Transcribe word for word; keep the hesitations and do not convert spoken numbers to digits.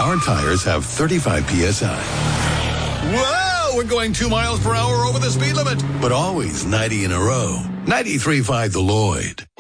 our tires have thirty-five P S I. Whoa, we're going two miles per hour over the speed limit, but always ninety in a row. ninety-three point five The Lloyd.